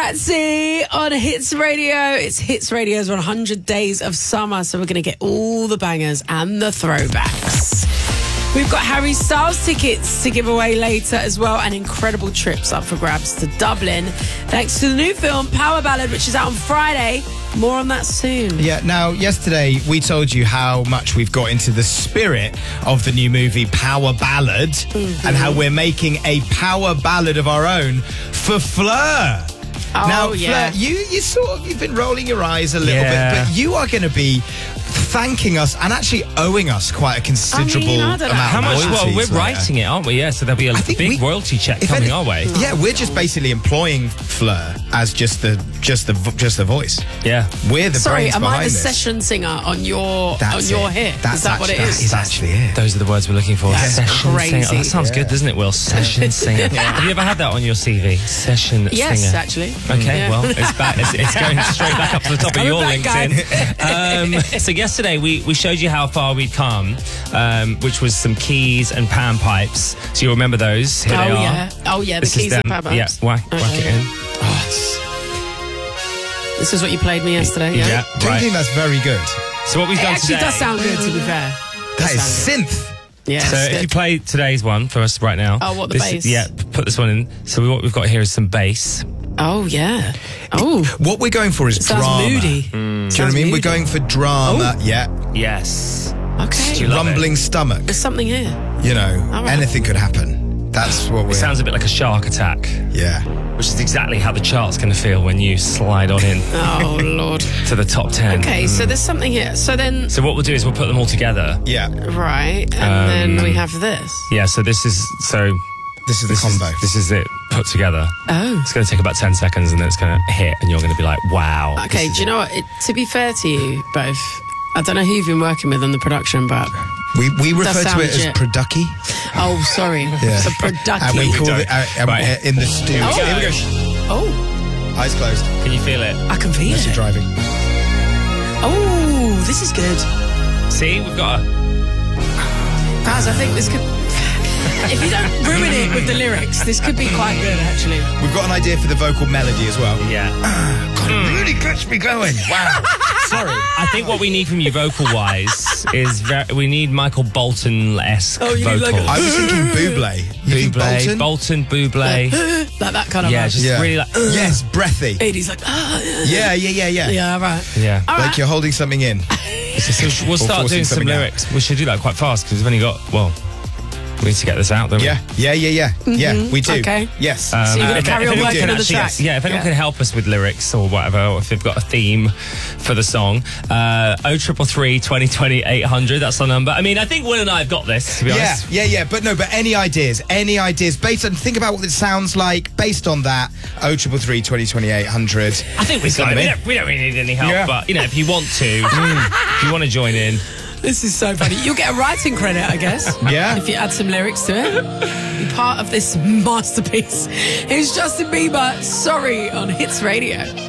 Patsy on Hits Radio. It's Hits Radio's 100 Days of Summer, so we're going to get all the bangers and the throwbacks. We've got Harry Styles tickets to give away later as well, and incredible trips up for grabs to Dublin, thanks to the new film Power Ballad, which is out on Friday. More on that soon. Yeah, now, yesterday we told you how much we've got into the spirit of the new movie Power Ballad, and how we're making a power ballad of our own for Fleur. Oh, now, yeah. Fleur, you've been rolling your eyes a little bit, but you are going to be thanking us and actually owing us quite a considerable amount of How much? Well, royalties we're later. writing it, aren't we? Yeah, so there'll be a big royalty check coming our way. Yeah, we're just basically employing Fleur as just the voice. Yeah, we're the Sorry, brains am I behind the this. session singer on your hit? Is that what it is? That is actually it. those are the words we're looking for. That's Session crazy. singer. Oh, that sounds good, doesn't it, Will? Session singer. Have you ever had that on your CV? Session Yes, singer. actually. Okay, Yeah. well, it's back. It's going straight back up to the top of coming your back, LinkedIn. So yesterday we showed you how far we'd come, which was some keys and pan pipes. So you remember those? Here they are. Oh yeah, the This is keys and them. pan pipes. Yeah, whack it in. This is what you played me yesterday. Yeah. Yeah, Do you right. think that's very good? So what we've It done actually today. does sound good, to be fair. That is synth. Yeah. So it's if you good. play today's one for us right now. Oh, what, the bass? Yeah, put this one in. So what we've got here is some bass. Oh yeah. Oh, What we're going for is sounds drama. moody. Do you know what I mean? We're going for drama. Yeah. Yes. Okay. You love Rumbling stomach. There's something here. You know, All right. anything could happen. That's what we're... It sounds a bit like a shark attack, Yeah. which is exactly how the chart's going to feel when you slide on in Oh Lord. to the top 10. Okay, so there's something here. So then, So what we'll do is we'll put them all together. Yeah. right, and then we have this. Yeah, so this is This is the combo. This is it put together. Oh. It's going to take about 10 seconds and then it's going to hit and you're going to be like, wow. Okay, do you know what? To be fair to you both, I don't know who you've been working with on the production, but We refer to sound it as legit. producky. oh, sorry, Yeah. it's a production. And we call it Right. in the stew. Oh. Here we go. Oh, Eyes closed. Can you feel it? I can feel Unless you're it. driving. Oh, this is good, See, we've got a... guys. I think this could. If you don't ruin it with the lyrics, this could be quite good, actually. We've got an idea for the vocal melody as well. Yeah. God, it really gets me going. Wow. Sorry. I think what we need from you vocal-wise is we need Michael Bolton-esque Oh, you need vocals. like a- I was thinking Bublé. You think Bublé, Bolton? Bublé. Like that kind of. Yeah, vibe. just really like... Yes, breathy. And he's like, Yeah. yeah, right. Yeah. All Like right. you're holding something in. So we'll start forcing doing some something out. lyrics. We should do that quite fast because we've only got, well, we need to get this out, don't we? Yeah, we do. Okay. Yes. So you're going if- to carry if on anyone working can on the actually- track. Yeah, if anyone can help us with lyrics or whatever, or if they've got a theme for the song, 0333 2020 800, that's the number. I mean, I think Will and I have got this, to be honest. Yeah. But any ideas based on, think about what it sounds like based on that. 0333 2020 800. I think we've got Send it. them in. We don't really need any help, Yeah. but, you know, if you want to, if you want to join in. This is so funny. You'll get a writing credit, I guess. Yeah. If you add some lyrics to it. Be part of this masterpiece. Here's Justin Bieber, Sorry, on Hits Radio.